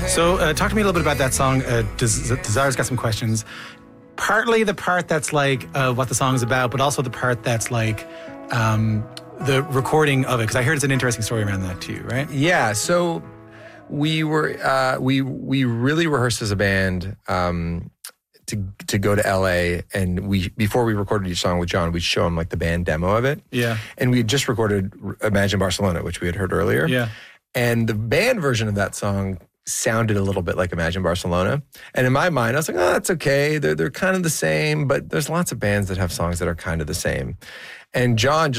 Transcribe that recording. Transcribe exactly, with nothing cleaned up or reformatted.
So uh, talk to me a little bit about that song. Uh, Des- Desire's got some questions. Partly the part that's like uh, what the song's about, but also the part that's like um, the recording of it. Because I heard it's an interesting story around that too, right? Yeah. So we were uh, we we really rehearsed as a band um, to to go to L A, and we before we recorded each song with John, we'd show him like the band demo of it. Yeah. And we had just recorded Imagine Barcelona, which we had heard earlier. Yeah. And the band version of that song sounded a little bit like Imagine Barcelona. And in my mind, I was like, oh, that's okay. They're, they're kind of the same, but there's lots of bands that have songs that are kind of the same. And John just